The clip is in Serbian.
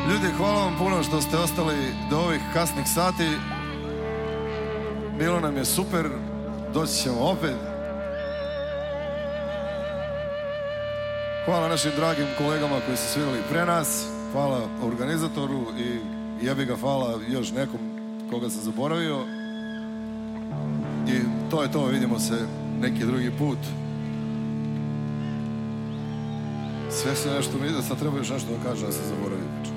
Ljudi, hvala vam puno što ste ostali do ovih kasnih sati. Bilo nam je super, doći ćemo opet. Hvala našim dragim kolegama koji su svirali pre nas. Hvala organizatoru i jebi ga hvala još nekom koga sam zaboravio. I to je to, vidimo se neki drugi put. Sve se nešto mi ide, sad treba još nešto da kažem, da sam zaboravio.